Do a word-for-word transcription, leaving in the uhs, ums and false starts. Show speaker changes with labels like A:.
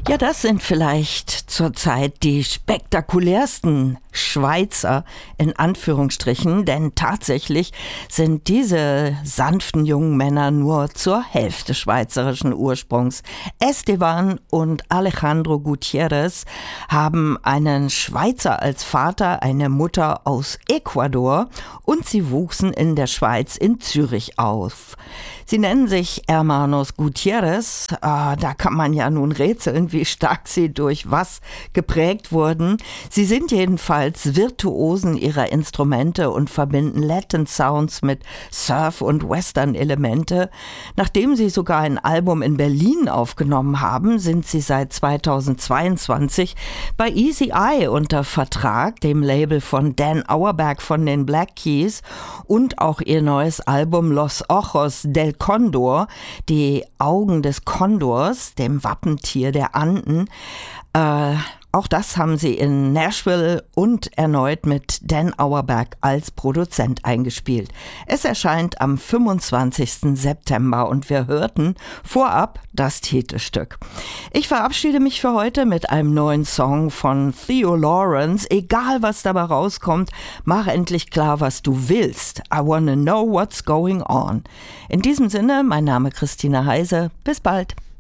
A: Ja, das sind vielleicht zurzeit die spektakulärsten Schweizer in Anführungsstrichen, denn tatsächlich sind diese sanften jungen Männer nur zur Hälfte schweizerischen Ursprungs. Esteban und Alejandro Gutierrez haben einen Schweizer als Vater, eine Mutter aus Ecuador und sie wuchsen in der Schweiz in Zürich auf. Sie nennen sich Hermanos Gutierrez. Ah, da kann man ja nun rätseln, wie stark sie durch was geprägt wurden. Sie sind jedenfalls Virtuosen ihrer Instrumente und verbinden Latin Sounds mit Surf- und Western-Elemente. Nachdem sie sogar ein Album in Berlin aufgenommen haben, sind sie seit zweitausendzweiundzwanzig bei Easy Eye unter Vertrag, dem Label von Dan Auerbach von den Black Keys, und auch ihr neues Album Los Ojos del Condor, die Augen des Kondors, dem Wappentier der Anden. Äh, auch das haben sie in Nashville und erneut mit Dan Auerbach als Produzent eingespielt. Es erscheint am fünfundzwanzigsten September und wir hörten vorab das Titelstück. Ich verabschiede mich für heute mit einem neuen Song von Theo Lawrence. Egal was dabei rauskommt, mach endlich klar, was du willst. I wanna know what's going on. In diesem Sinne, mein Name Christina Heise. Bis bald.